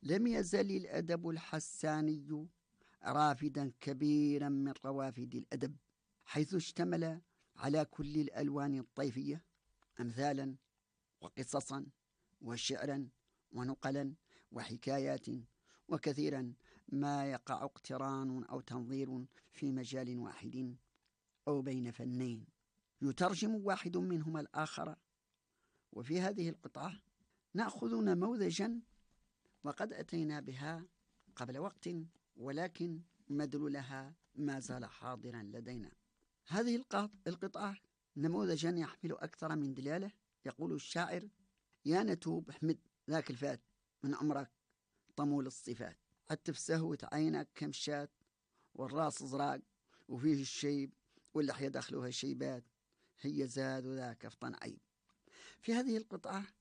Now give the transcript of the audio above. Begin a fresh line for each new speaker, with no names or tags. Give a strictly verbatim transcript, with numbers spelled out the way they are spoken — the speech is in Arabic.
لم يزل الأدب الحساني رافدا كبيرا من روافد الأدب، حيث اشتمل على كل الألوان الطيفية، أمثالا وقصصا وشعرا ونقلا وحكايات، وكثيرا ما يقع اقتران أو تنظير في مجال واحد أو بين فنين يترجم واحد منهما الآخر. وفي هذه القطعة نأخذ نموذجا وقد أتينا بها قبل وقت، ولكن مدلولها ما زال حاضرا لدينا. هذه القطعة نموذجا يحمل أكثر من دلالة. يقول الشاعر: يا نتوب احمد ذاك الفات من أمرك طمول الصفات، عتف سهوة عينك كمشات، والراس زراق وفيه الشيب، واللحية دخلها شيبات، هي زاد ذاك فطن عيب. في هذه القطعة